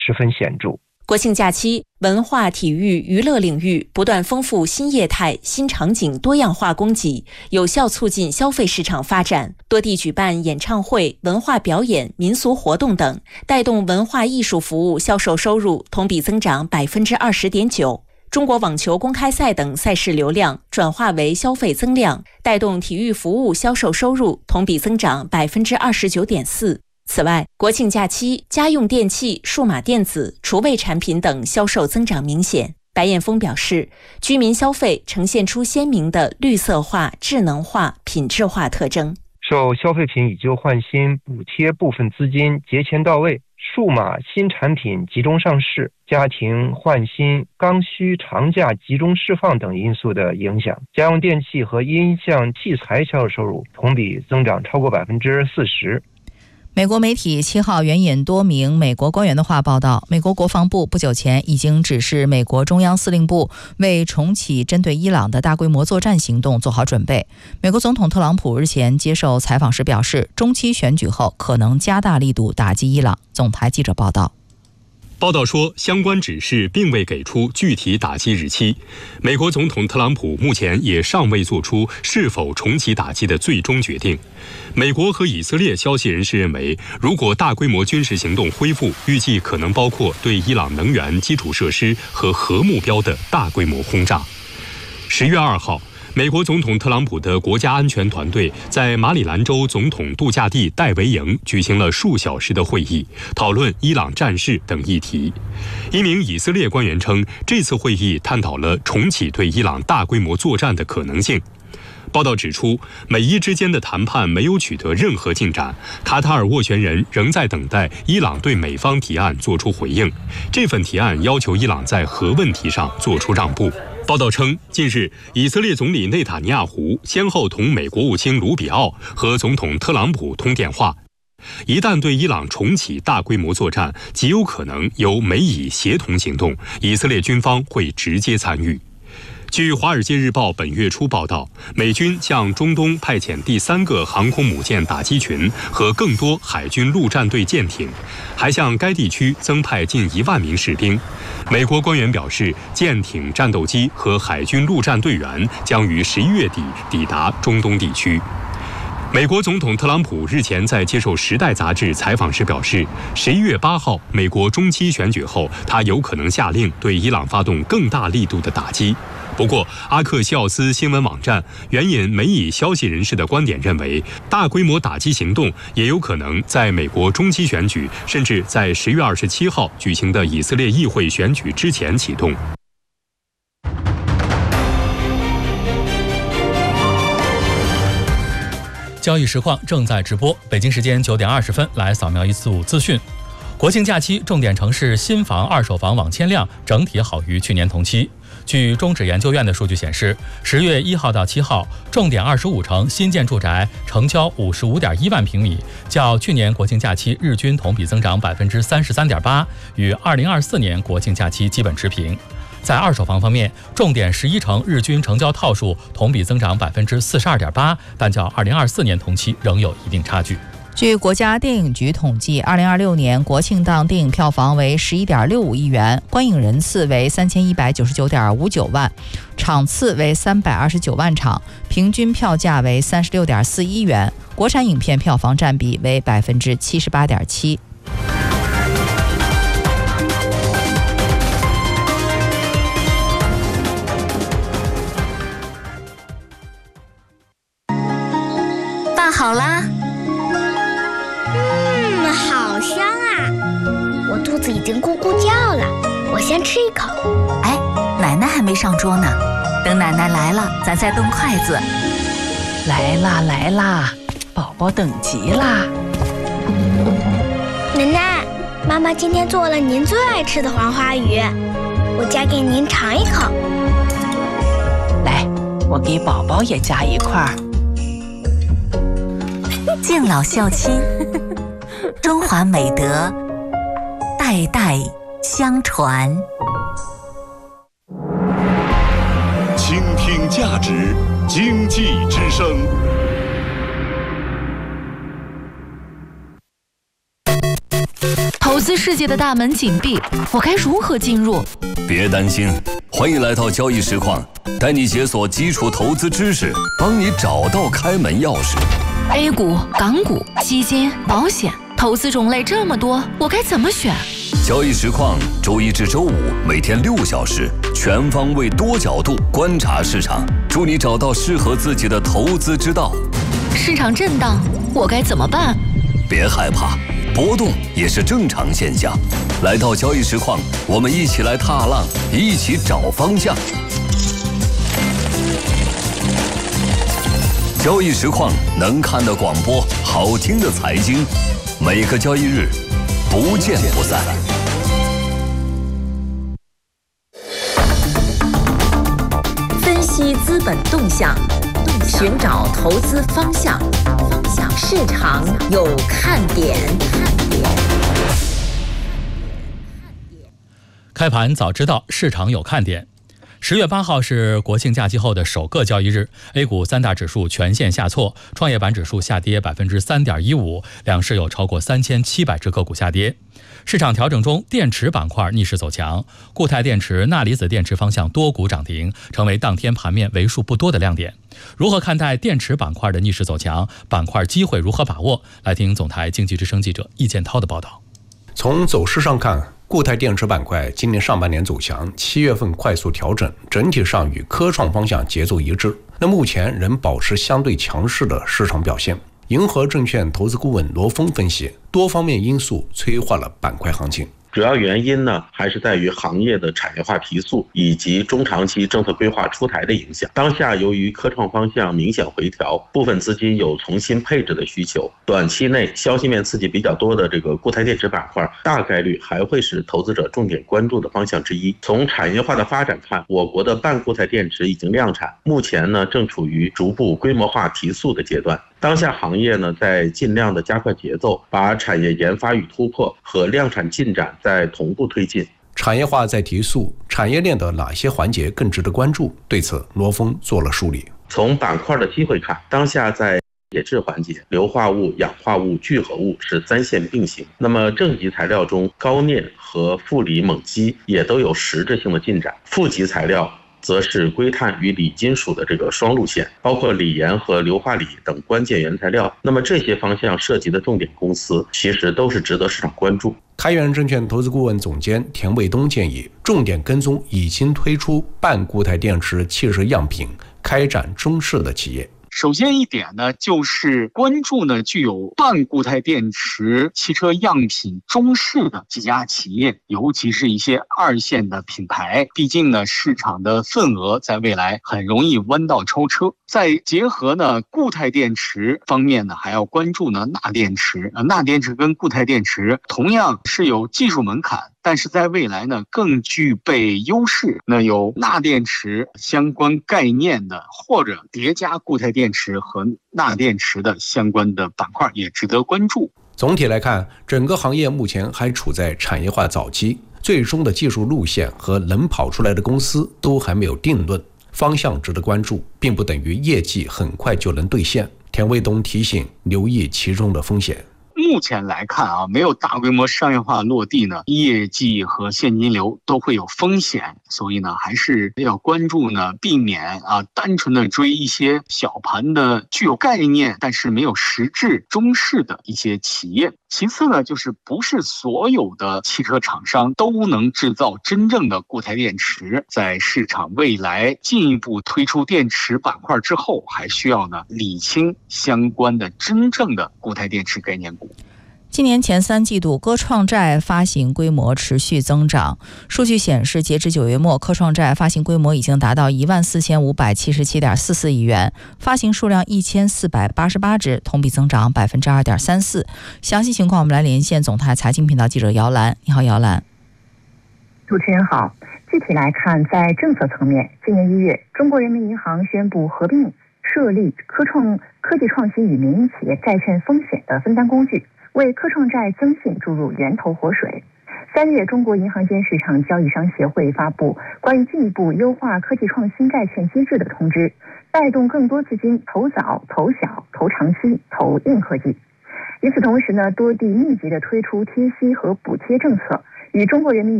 十分显著。 国庆假期，文化、体育、娱乐领域不断丰富新业态、新场景多样化供给，有效促进消费市场发展。多地举办演唱会、文化表演、民俗活动等，带动文化艺术服务销售收入同比增长20.9%。中国网球公开赛等赛事流量转化为消费增量，带动体育服务销售收入同比增长29.4%。此外，国庆假期家用电器、数码电子、厨卫产品等销售增长明显。白彦峰表示，居民消费呈现出鲜明的绿色化、智能化、品质化特征。 受消费品以旧换新、补贴部分资金节前到位、数码新产品集中上市、家庭换新、刚需长假集中释放等因素的影响，家用电器和音像器材销售收入同比增长超过40%。 美国媒体7号援引多名美国官员的话报道，美国国防部不久前已经指示美国中央司令部为重启针对伊朗的大规模作战行动做好准备。美国总统特朗普日前接受采访时表示，中期选举后可能加大力度打击伊朗。总台记者报道。 报道说，相关指示并未给出具体打击日期。美国总统特朗普目前也尚未做出是否重启打击的最终决定。美国和以色列消息人士认为，如果大规模军事行动恢复，预计可能包括对伊朗能源基础设施和核目标的大规模轰炸。10月2号，美国总统特朗普的国家安全团队在马里兰州总统度假地戴维营举行了数小时的会议，讨论伊朗战事等议题。一名以色列官员称，这次会议探讨了重启对伊朗大规模作战的可能性。报道指出，美伊之间的谈判没有取得任何进展，卡塔尔斡旋人仍在等待伊朗对美方提案做出回应。这份提案要求伊朗在核问题上做出让步。报道称，近日以色列总理内塔尼亚胡先后同美国务卿卢比奥和总统特朗普通电话。一旦对伊朗重启大规模作战，极有可能由美以协同行动，以色列军方会直接参与。据《华尔街日报》本月初报道，美军向中东派遣第3个航空母舰打击群和更多海军陆战队舰艇，还向该地区增派近1万名士兵。美国官员表示，舰艇、战斗机和海军陆战队员将于11月底抵达中东地区。美国总统特朗普日前在接受《时代》杂志采访时表示，11月8号美国中期选举后，他有可能下令对伊朗发动更大力度的打击。不过，阿克西奥斯新闻网站援引美以消息人士的观点认为，大规模打击行动也有可能在美国中期选举，甚至在10月27号举行的以色列议会选举之前启动。 交易实况正在直播，北京时间9点20分，来扫描一组资讯。国庆假期，重点城市新房、二手房网签量整体好于去年同期。据中指研究院的数据显示，10月1号到7号，重点25城新建住宅成交55.1万平米，较去年国庆假期日均同比增长33.8%，与2024年国庆假期基本持平。在二手房方面，重点11城日均成交套数同比增长42.8%，但较2024年同期仍有一定差距。 据国家电影局统计，2026年国庆档电影票房为11.65亿元，观影人次为3199.59万，场次为329万场，平均票价为36.41元，国产影片票房占比为78.7%。 拌好啦。 好香啊！我肚子已经咕咕叫了，我先吃一口。 哎，奶奶还没上桌呢，等奶奶来了，咱再动筷子。 来啦来啦，宝宝等急啦！ 奶奶，妈妈今天做了您最爱吃的黄花鱼，我夹给您尝一口。 来，我给宝宝也夹一块儿。 敬老孝亲，中华美德代代相传。 倾听价值，经济之声。 投资世界的大门紧闭，我该如何进入？ 别担心，欢迎来到交易实况，带你解锁基础投资知识，帮你找到开门钥匙。 A 股、港股、基金、保险，投资种类这么多，我该怎么选？ 交易实况，周一至周五每天6小时，全方位多角度观察市场，助你找到适合自己的投资之道。 市场震荡，我该怎么办？ 别害怕，波动也是正常现象。来到交易实况，我们一起来踏浪，一起找方向。交易实况，能看的广播，好听的财经，每个交易日不见不散。 分析资本动向，寻找投资方向，市场有看点。 开盘早知道，市场有看点。10月8号是国庆假期后的首个交易日 ，A 股3大指数全线下挫，创业板指数下跌3.15%，两市有超过3700只个股下跌。市场调整中，电池板块逆势走强，固态电池、钠离子电池方向多股涨停，成为当天盘面为数不多的亮点。如何看待电池板块的逆势走强？板块机会如何把握？来听总台经济之声记者易建涛的报道。 从走势上看，固态电池板块今年上半年走强，7月份快速调整，整体上与科创方向节奏一致。那目前仍保持相对强势的市场表现。银河证券投资顾问罗峰分析，多方面因素催化了板块行情。 主要原因呢，还是在于行业的产业化提速以及中长期政策规划出台的影响。当下由于科创方向明显回调，部分资金有重新配置的需求，短期内消息面刺激比较多的这个固态电池板块，大概率还会是投资者重点关注的方向之一。从产业化的发展看，我国的半固态电池已经量产，目前呢正处于逐步规模化提速的阶段。当下行业呢在尽量的加快节奏，把产业研发与突破和量产进展在同步推进。 产业化在提速，产业链的哪些环节更值得关注？对此，罗峰做了梳理。 从板块的机会看，当下在铁质环节，硫化物、氧化物、聚合物是3线并行。那么正极材料中，高镍和负锂锰基也都有实质性的进展。负极材料则是硅碳与锂金属的这个双路线，包括锂盐和硫化锂等关键原材料。那么这些方向涉及的重点公司，其实都是值得市场关注。 开源证券投资顾问总监田卫东建议，重点跟踪已经推出半固态电池汽车样品、开展中试的企业。 首先一点呢，就是关注呢具有半固态电池汽车样品中试的几家企业，尤其是一些2线的品牌。毕竟呢，市场的份额在未来很容易弯道超车。再结合呢固态电池方面呢，还要关注呢钠电池。钠电池跟固态电池同样是有技术门槛，但是在未来呢更具备优势。那有钠电池相关概念的，或者叠加固态电池和钠电池的相关的板块也值得关注。 总体来看，整个行业目前还处在产业化早期，最终的技术路线和能跑出来的公司都还没有定论，方向值得关注，并不等于业绩很快就能兑现。田卫东提醒，留意其中的风险。 目前来看啊，没有大规模商业化落地呢，业绩和现金流都会有风险，所以呢，还是要关注呢，避免单纯的追一些小盘的具有概念但是没有实质中试的一些企业。其次呢，就是不是所有的汽车厂商都能制造真正的固态电池，在市场未来进一步推出电池板块之后，还需要呢理清相关的真正的固态电池概念股。 今年前3季度，科创债发行规模持续增长。数据显示，截至9月末，科创债发行规模已经达到14577.44亿元，发行数量1488只，同比增长2.34%。详细情况，我们来连线总台财经频道记者姚兰。你好，姚兰。 主持人好。具体来看，在政策层面，今年1月，中国人民银行宣布合并设立科技创新与民营企业债券风险的分担工具，为科创债增信注入源头活水。3月，中国银行间市场交易商协会发布关于进一步优化科技创新债券机制的通知，带动更多资金投早、投小、投长期、投硬科技。 与此同时呢，多地密集的推出贴息和补贴政策，与中国人民